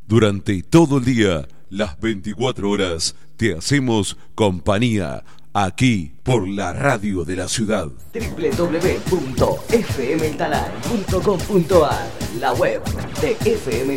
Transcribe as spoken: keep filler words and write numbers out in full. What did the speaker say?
Durante todo el día, las veinticuatro horas, te hacemos compañía aquí por la radio de la ciudad. doble u doble u doble u punto f m el talar punto com punto a r, la web de F M